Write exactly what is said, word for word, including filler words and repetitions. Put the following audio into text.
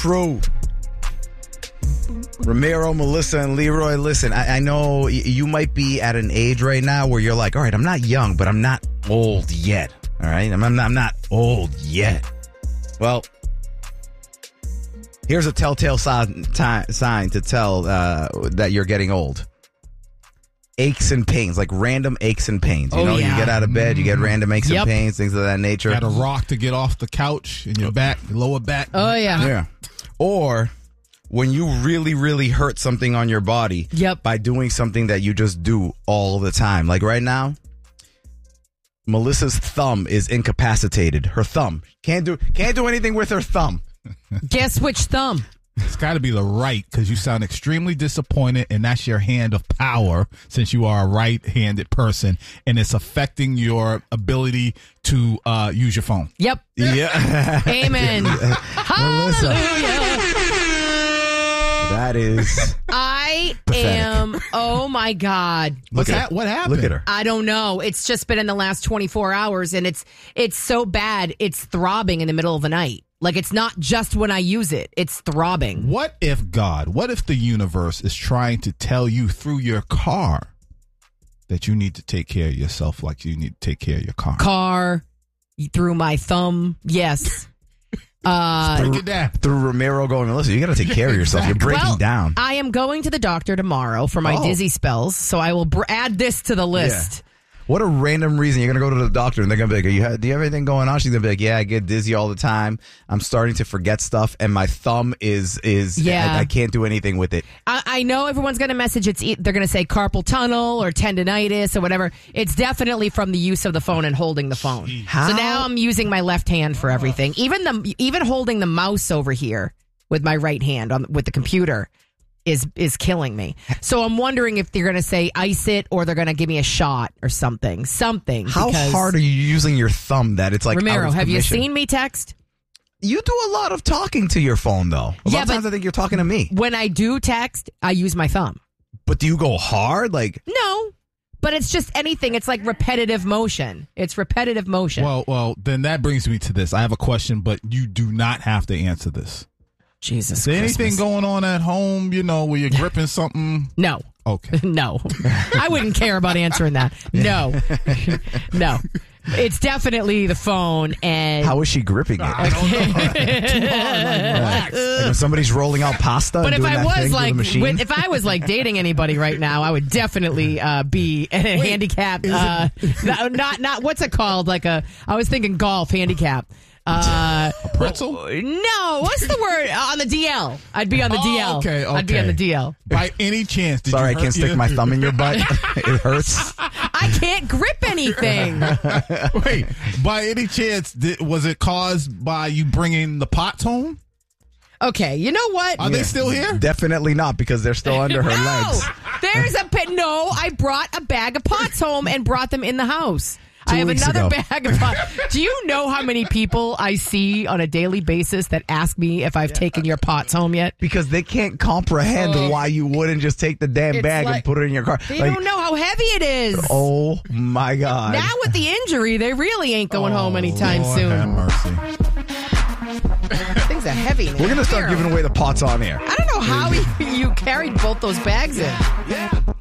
crew. Ramiro, Melissa, and Leroy, listen, I, I know y- you might be at an age right now where you're like, all right, I'm not young, but I'm not old yet. All right? I'm, I'm, not, I'm not old yet. Well, here's a telltale sign, ti- sign to tell uh, that you're getting old. Aches and pains, like random aches and pains. You oh, know, yeah. you get out of bed, you get random aches Yep. and pains, things of that nature. Got a rock to get off the couch in your back, lower back. Oh, yeah. Yeah. Or when you really, really hurt something on your body Yep. by doing something that you just do all the time. Like right now, Melissa's thumb is incapacitated. Her thumb. Can't do can't do anything with her thumb. Guess which thumb? It's got to be the right, because you sound extremely disappointed, and that's your hand of power since you are a right-handed person, and it's affecting your ability to uh, use your phone. Yep. Yeah. Amen. Melissa. Hallelujah. That is I pathetic. am, oh my God. What's at that? her. What happened? Look at her. I don't know. It's just been in the last twenty-four hours, and it's it's so bad, it's throbbing in the middle of the night. Like, it's not just when I use it. It's throbbing. What if God, what if the universe is trying to tell you through your car that you need to take care of yourself like you need to take care of your car? Car, through my thumb, yes. Uh, Break it down. Through Ramiro going, Melissa, you got to take care of yourself. You're breaking well, down. I am going to the doctor tomorrow for my Oh. dizzy spells, so I will br- add this to the list. What a random reason. You're going to go to the doctor and they're going to be like, Are you ha- do you have anything going on? She's going to be like, yeah, I get dizzy all the time. I'm starting to forget stuff and my thumb is, is Yeah. I, I can't do anything with it. I, I know everyone's going to message it's e- they're going to say carpal tunnel or tendonitis or whatever. It's definitely from the use of the phone and holding the phone. How? So now I'm using my left hand for everything. Even the even holding the mouse over here with my right hand on with the computer is is killing me. So I'm wondering if they're going to say ice it or they're going to give me a shot or something. Something. How because- hard are you using your thumb that it's like Ramiro, out of have you commission? seen me text? You do a lot of talking to your phone, though. A lot Yeah, of but- times I think you're talking to me. When I do text, I use my thumb. But do you go hard? Like, No, but it's just anything. It's like repetitive motion. It's repetitive motion. Well, well, then that brings me to this. I have a question, but you do not have to answer this. Jesus Is there anything Christmas. going on at home, you know, where you're gripping something? No. Okay. No. I wouldn't care about answering that. No. No. It's definitely the phone and how is she gripping it? I don't know. Too hard, like, relax. Like when somebody's rolling out pasta but and if doing I that was thing like through the machine. with, if I was like dating anybody right now, I would definitely uh, be a handicap uh, not, not not what's it called? Like a I was thinking golf handicap. Uh, Pretzel? no, what's the word? Uh, on the D L. I'd be on the Oh, D L. okay, I'd be on okay. the D L. By any chance, did Sorry, I you can't hurt stick your- my thumb in your butt. It hurts. I can't grip anything. Wait, by any chance, did, was it caused by you bringing the pots home? Okay, you know what? Are they still here? Definitely not, because they're still under her no, legs. there's a pit. No, I brought a bag of pots home and brought them in the house. Two I have weeks another ago. bag of pots. Do you know how many people I see on a daily basis that ask me if I've taken your pots home yet? Because they can't comprehend Oh. why you wouldn't just take the damn It's bag and like- put it in your car. They Like, don't know how heavy it is. oh my God. Now with the injury, they really ain't going home anytime Lord have soon. mercy. Things are heavy. Man. We're going to start Here. giving away the pots on air. I don't know how you, you carried both those bags in.